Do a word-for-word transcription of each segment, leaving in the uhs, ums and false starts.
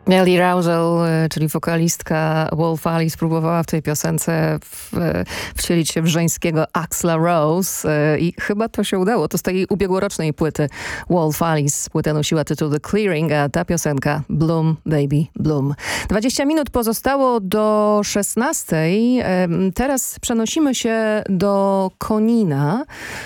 Ellie Rousel, czyli wokalistka Wolf Alice, próbowała w tej piosence w, wcielić się w żeńskiego Axla Rose i chyba to się udało. To z tej ubiegłorocznej płyty Wolf Alice. Płyta nosiła tytuł The Clearing, a ta piosenka Bloom Baby Bloom. dwadzieścia minut pozostało do szesnastej. Teraz przenosimy się do Konina.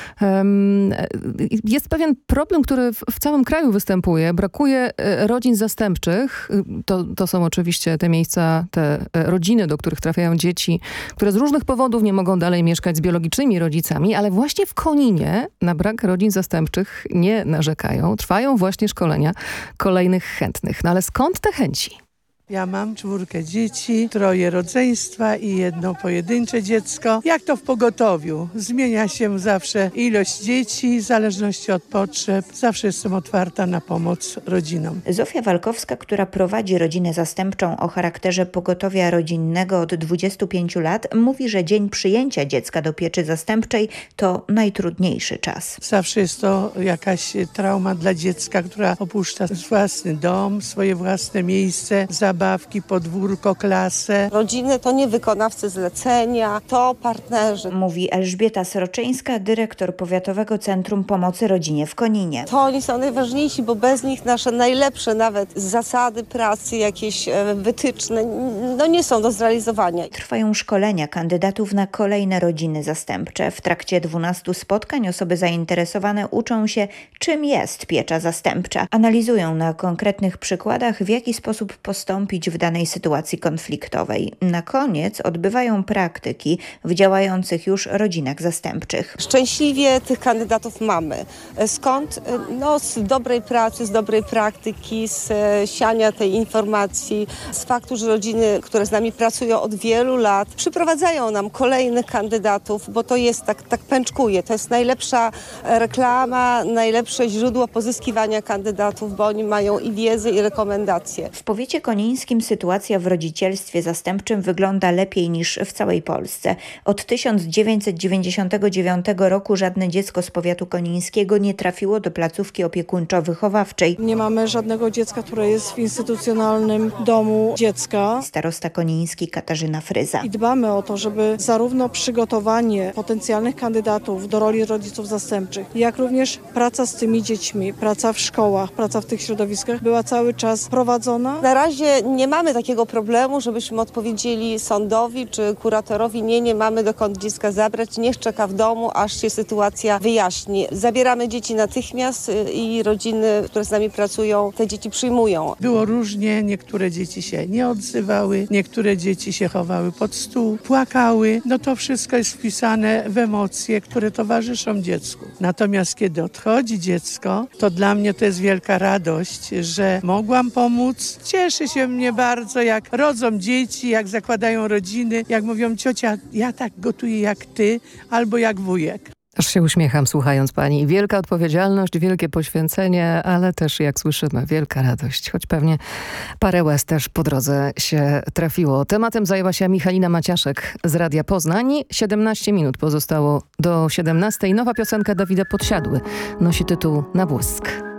Jest pewien problem, który w całym kraju występuje. Brakuje rodzin zastępczych. To, to są oczywiście te miejsca, te rodziny, do których trafiają dzieci, które z różnych powodów nie mogą dalej mieszkać z biologicznymi rodzicami, ale właśnie w Koninie na brak rodzin zastępczych nie narzekają. Trwają właśnie szkolenia kolejnych chętnych. No ale skąd te chęci? Ja mam czwórkę dzieci, troje rodzeństwa i jedno pojedyncze dziecko. Jak to w pogotowiu? Zmienia się zawsze ilość dzieci w zależności od potrzeb. Zawsze jestem otwarta na pomoc rodzinom. Zofia Walkowska, która prowadzi rodzinę zastępczą o charakterze pogotowia rodzinnego od dwudziestu pięciu lat, mówi, że dzień przyjęcia dziecka do pieczy zastępczej to najtrudniejszy czas. Zawsze jest to jakaś trauma dla dziecka, która opuszcza własny dom, swoje własne miejsce, zabawki, podwórko, klasę. Rodziny to nie wykonawcy zlecenia, to partnerzy. Mówi Elżbieta Sroczyńska, dyrektor Powiatowego Centrum Pomocy Rodzinie w Koninie. To oni są najważniejsi, bo bez nich nasze najlepsze nawet zasady pracy, jakieś wytyczne, no nie są do zrealizowania. Trwają szkolenia kandydatów na kolejne rodziny zastępcze. W trakcie dwunastu spotkań osoby zainteresowane uczą się, czym jest piecza zastępcza. Analizują na konkretnych przykładach, w jaki sposób postąpić w danej sytuacji konfliktowej. Na koniec odbywają praktyki w działających już rodzinach zastępczych. Szczęśliwie tych kandydatów mamy. Skąd? No z dobrej pracy, z dobrej praktyki, z siania tej informacji, z faktu, że rodziny, które z nami pracują od wielu lat, przyprowadzają nam kolejnych kandydatów, bo to jest tak, tak pęczkuje. To jest najlepsza reklama, najlepsze źródło pozyskiwania kandydatów, bo oni mają i wiedzę, i rekomendacje. W powiecie konińskim sytuacja w rodzicielstwie zastępczym wygląda lepiej niż w całej Polsce. Od tysiąc dziewięćset dziewięćdziesiątego dziewiątego roku żadne dziecko z powiatu konińskiego nie trafiło do placówki opiekuńczo-wychowawczej. Nie mamy żadnego dziecka, które jest w instytucjonalnym domu dziecka. Starosta koniński Katarzyna Fryza. I dbamy o to, żeby zarówno przygotowanie potencjalnych kandydatów do roli rodziców zastępczych, jak również praca z tymi dziećmi, praca w szkołach, praca w tych środowiskach była cały czas prowadzona. Na razie nie mamy takiego problemu, żebyśmy odpowiedzieli sądowi czy kuratorowi, nie, nie mamy dokąd dziecka zabrać, niech czeka w domu, aż się sytuacja wyjaśni. Zabieramy dzieci natychmiast i rodziny, które z nami pracują, te dzieci przyjmują. Było różnie, niektóre dzieci się nie odzywały, niektóre dzieci się chowały pod stół, płakały. No to wszystko jest wpisane w emocje, które towarzyszą dziecku. Natomiast kiedy odchodzi dziecko, to dla mnie to jest wielka radość, że mogłam pomóc. Cieszy się mnie bardzo, jak rodzą dzieci, jak zakładają rodziny, jak mówią: ciocia, ja tak gotuję jak ty, albo jak wujek. Aż się uśmiecham słuchając pani. Wielka odpowiedzialność, wielkie poświęcenie, ale też, jak słyszymy, wielka radość. Choć pewnie parę łez też po drodze się trafiło. Tematem zajęła się Michalina Maciaszek z Radia Poznań. siedemnaście minut pozostało do siedemnastej. Nowa piosenka Dawida Podsiadły nosi tytuł Na błysk.